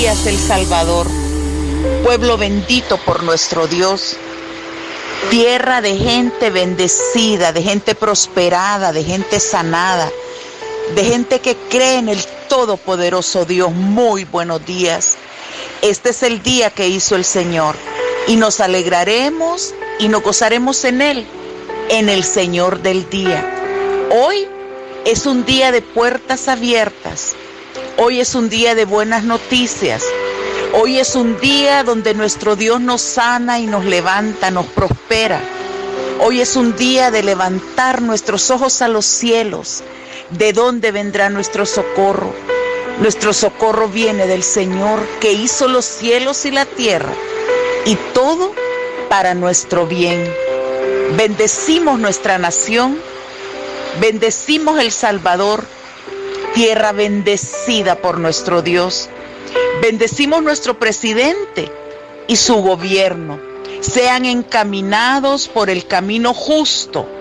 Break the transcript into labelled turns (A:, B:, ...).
A: Días El Salvador, pueblo bendito por nuestro Dios, tierra de gente bendecida, de gente prosperada, de gente sanada, de gente que cree en el todopoderoso Dios. Muy buenos días. Este es el día que hizo el Señor y nos alegraremos y nos gozaremos en Él, en el Señor del día. Hoy es un día de puertas abiertas. Hoy es un día de buenas noticias. Hoy es un día donde nuestro Dios nos sana y nos levanta, nos prospera. Hoy es un día de levantar nuestros ojos a los cielos. ¿De dónde vendrá nuestro socorro? Nuestro socorro viene del Señor que hizo los cielos y la tierra, y todo para nuestro bien. Bendecimos nuestra nación, bendecimos El Salvador, tierra bendecida por nuestro Dios. Bendecimos nuestro presidente y su gobierno. Sean encaminados por el camino justo,